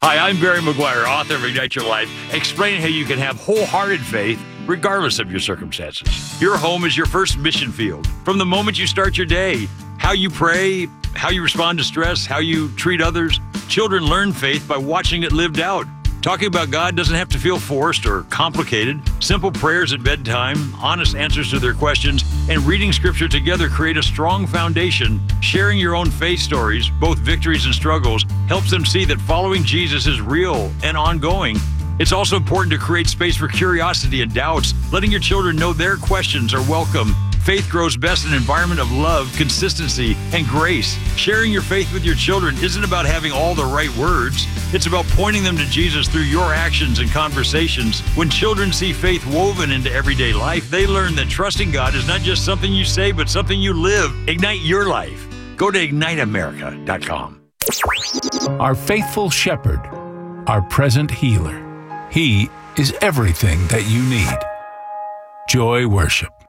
Hi, I'm Barry McGuire, author of Ignite Your Life, explaining how you can have wholehearted faith regardless of your circumstances. Your home is your first mission field. From the moment you start your day, how you pray, how you respond to stress, how you treat others, children learn faith by watching it lived out. Talking about God doesn't have to feel forced or complicated. Simple prayers at bedtime, honest answers to their questions, and reading scripture together create a strong foundation. Sharing your own faith stories, both victories and struggles, helps them see that following Jesus is real and ongoing. It's also important to create space for curiosity and doubts, letting your children know their questions are welcome. Faith grows best in an environment of love, consistency, and grace. Sharing your faith with your children isn't about having all the right words. It's about pointing them to Jesus through your actions and conversations. When children see faith woven into everyday life, they learn that trusting God is not just something you say, but something you live. Ignite your life. Go to IgniteAmerica.com. Our faithful shepherd, our present healer. He is everything that you need. Joy Worship.